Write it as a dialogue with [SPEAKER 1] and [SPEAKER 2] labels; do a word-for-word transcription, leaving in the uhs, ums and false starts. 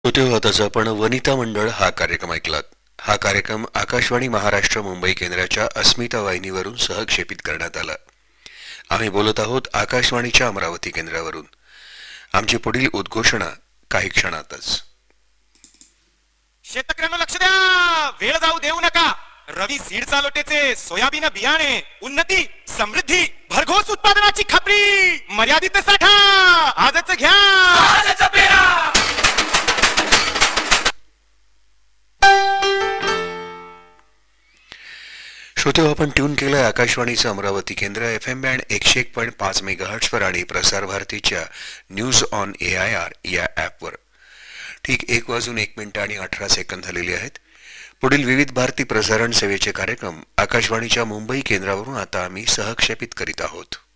[SPEAKER 1] होते होताच आपण वनिता मंडळ हा कार्यक्रम ऐकलात. हा कार्यक्रम आकाशवाणी महाराष्ट्र मुंबई केंद्राच्या अस्मिता वाहिनीवरून सहक्षेपित करण्यात आला. आम्ही बोलत आहोत आकाशवाणीच्या अमरावती केंद्रावरून. आमची पुढील उद्घोषणा काही क्षणातच.
[SPEAKER 2] शेतकऱ्यांना लक्ष द्या, वेळ जाऊ देऊ नका. रवी सीड चालोटेचे सोयाबीन बियाणे, उन्नती, समृद्धी, भरघोस उत्पादनाची खात्री, मर्यादित साठा, आजच घ्या, आजच पेरा.
[SPEAKER 1] श्रोते, आपण ट्यून केलं आकाशवाणीचं अमरावती केंद्र एफ एम बँड एकशे एक पॉईंट पाच मेगाहर्ट्सवर आणि प्रसार भारतीच्या news on A I R या ॲपवर. ठीक एक वाजून एक मिनिटं आणि अठरा सेकंद झालेले आहेत. पुढील विविध भारती प्रसारण सेवेचे कार्यक्रम आकाशवाणीच्या मुंबई केंद्रावरून आता आम्ही सहक्षेपित करीत आहोत.